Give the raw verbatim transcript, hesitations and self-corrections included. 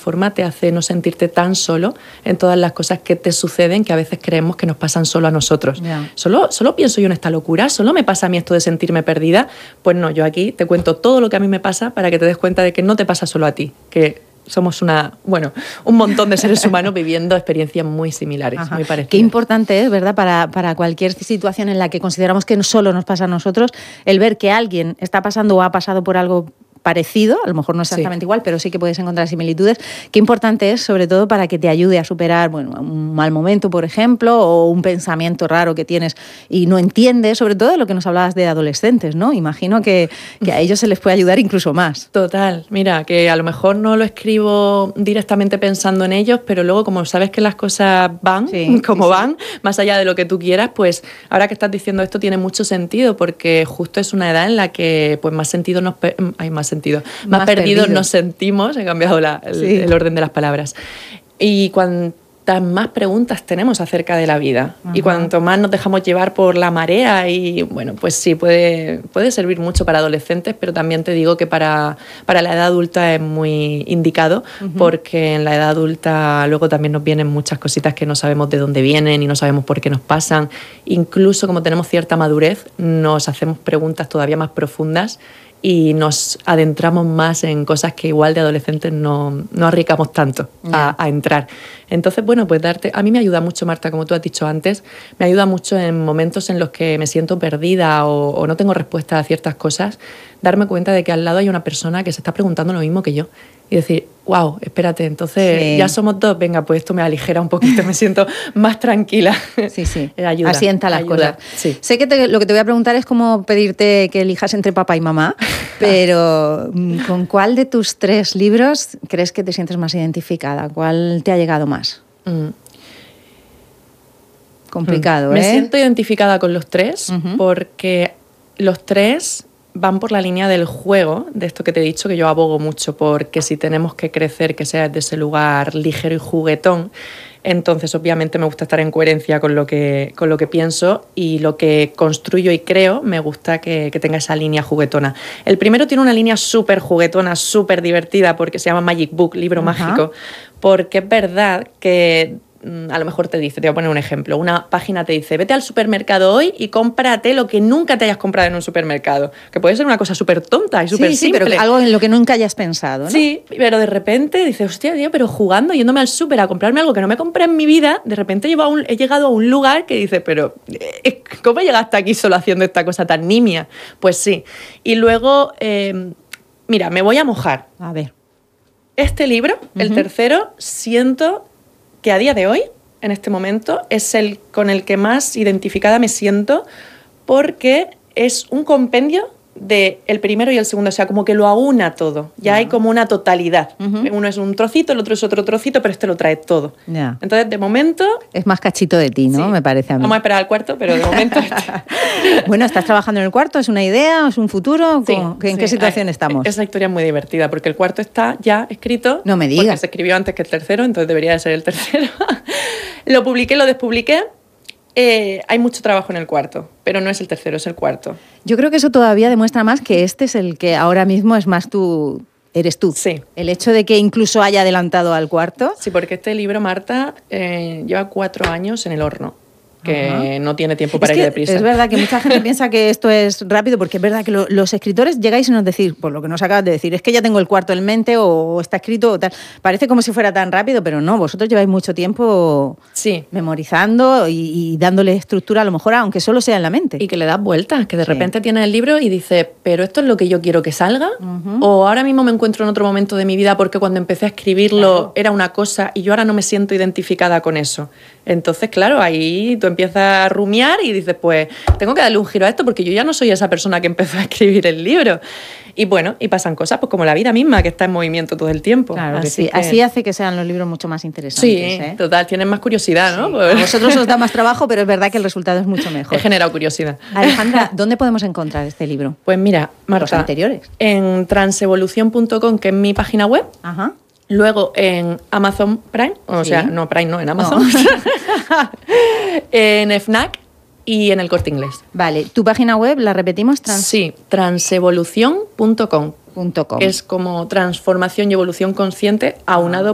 forma te hace no sentirte tan solo en todas las cosas que te suceden, que a veces creemos que nos pasan solo a nosotros. Yeah. Solo, solo pienso yo en esta locura, solo me pasa a mí esto de sentirme perdida. Pues no, yo aquí te cuento todo lo que a mí me pasa para que te des cuenta de que no te pasa solo a ti, que somos una, bueno, un montón de seres humanos viviendo experiencias muy similares, Ajá. muy parecidas. Qué importante es, ¿verdad?, para, para cualquier situación en la que consideramos que no solo nos pasa a nosotros, el ver que alguien está pasando o ha pasado por algo parecido, a lo mejor no exactamente sí. igual, pero sí que puedes encontrar similitudes. Qué importante es, sobre todo, para que te ayude a superar, bueno, un mal momento, por ejemplo, o un pensamiento raro que tienes y no entiendes, sobre todo de lo que nos hablabas de adolescentes, ¿no? Imagino que, que a ellos se les puede ayudar incluso más. Total. Mira, que a lo mejor no lo escribo directamente pensando en ellos, pero luego, como sabes que las cosas van sí, como sí, van, sí. más allá de lo que tú quieras, pues ahora que estás diciendo esto tiene mucho sentido, porque justo es una edad en la que pues más sentido nos... hay más sentido. Más, más perdidos perdido. nos sentimos, he cambiado la, el, sí. el orden de las palabras. Y cuantas más preguntas tenemos acerca de la vida, uh-huh. y cuanto más nos dejamos llevar por la marea, y bueno, pues sí, puede, puede servir mucho para adolescentes, pero también te digo que para, para la edad adulta es muy indicado, uh-huh. porque en la edad adulta luego también nos vienen muchas cositas que no sabemos de dónde vienen y no sabemos por qué nos pasan. Incluso como tenemos cierta madurez, nos hacemos preguntas todavía más profundas y nos adentramos más en cosas que igual de adolescentes no, no arriesgamos tanto a, a entrar. Entonces, bueno, pues darte... A mí me ayuda mucho, Marta, como tú has dicho antes, me ayuda mucho en momentos en los que me siento perdida o, o no tengo respuesta a ciertas cosas, darme cuenta de que al lado hay una persona que se está preguntando lo mismo que yo. Y decir, wow, espérate, entonces sí. ya somos dos, venga, pues esto me aligera un poquito, me siento más tranquila. Sí, sí, ayuda, asienta las ayuda. cosas. Sí. Sé que te, lo que te voy a preguntar es cómo pedirte que elijas entre papá y mamá, pero ¿con cuál de tus tres libros crees que te sientes más identificada? ¿Cuál te ha llegado más? Mm. Complicado, mm. ¿eh? Me siento identificada con los tres, uh-huh. porque los tres... van por la línea del juego, de esto que te he dicho, que yo abogo mucho, porque si tenemos que crecer, que sea desde ese lugar ligero y juguetón, entonces obviamente me gusta estar en coherencia con lo que, con lo que pienso, y lo que construyo y creo me gusta que, que tenga esa línea juguetona. El primero tiene una línea súper juguetona, súper divertida, porque se llama Magic Book, libro uh-huh. mágico, porque es verdad que... a lo mejor te dice, te voy a poner un ejemplo, una página te dice, vete al supermercado hoy y cómprate lo que nunca te hayas comprado en un supermercado, que puede ser una cosa súper tonta y súper sí, simple. Sí, pero algo en lo que nunca hayas pensado, ¿no? Sí, pero de repente dices, hostia, tío, pero jugando, yéndome al súper a comprarme algo que no me compré en mi vida, de repente he, un, he llegado a un lugar que dices, pero ¿cómo llegaste aquí solo haciendo esta cosa tan nimia? Pues sí. Y luego, eh, mira, me voy a mojar. A ver. Este libro, uh-huh. el tercero, siento... que a día de hoy, en este momento, es el con el que más identificada me siento, porque es un compendio de el primero y el segundo, o sea, como que lo aúna todo. Ya yeah. hay como una totalidad. Uh-huh. Uno es un trocito, el otro es otro trocito, pero este lo trae todo. Yeah. Entonces, de momento... Es más cachito de ti, ¿no? Sí. Me parece a mí. Vamos a esperar al cuarto, pero de momento... este... Bueno, ¿estás trabajando en el cuarto? ¿Es una idea? ¿Es un futuro? Sí, ¿En sí. qué situación estamos? Esa historia es muy divertida, porque el cuarto está ya escrito. No me digas. Porque se escribió antes que el tercero, entonces debería de ser el tercero. Lo publiqué, lo despubliqué. Eh, hay mucho trabajo en el cuarto, pero no es el tercero, es el cuarto. Yo creo que eso todavía demuestra más que este es el que ahora mismo es más tú, eres tú. Sí. El hecho de que incluso haya adelantado al cuarto. Sí, porque este libro, Marta, eh, lleva cuatro años en el horno, que uh-huh. no tiene tiempo para es ir que deprisa. Es verdad que mucha gente piensa que esto es rápido, porque es verdad que lo, los escritores llegáis y nos decís, por lo que nos acabas de decir, es que ya tengo el cuarto en mente o, o está escrito o tal. Parece como si fuera tan rápido, pero no, vosotros lleváis mucho tiempo sí. memorizando y, y dándole estructura, a lo mejor, aunque solo sea en la mente. Y que le das vueltas, que de sí. repente tienes el libro y dices, ¿pero esto es lo que yo quiero que salga? Uh-huh. O ahora mismo me encuentro en otro momento de mi vida porque cuando empecé a escribirlo claro. era una cosa y yo ahora no me siento identificada con eso. Entonces, claro, ahí tú empiezas a rumiar y dices, pues tengo que darle un giro a esto porque yo ya no soy esa persona que empezó a escribir el libro. Y bueno, y pasan cosas, pues como la vida misma, que está en movimiento todo el tiempo. Claro que así, sí. que... así hace que sean los libros mucho más interesantes. Sí, ¿eh? total, tienen más curiosidad, ¿no? Sí. Pues... A vosotros os da más trabajo, pero es verdad que el resultado es mucho mejor. He generado curiosidad. Alejandra, ¿dónde podemos encontrar este libro? Pues mira, Marta, los anteriores. En transevolución punto com, que es mi página web. Ajá. Luego en Amazon Prime, o ¿Sí? sea, no Prime, no, en Amazon. No. En FNAC y en el Corte Inglés. Vale, ¿tu página web la repetimos? Trans... Sí, transevolución punto com. .com. Es como transformación y evolución consciente aunado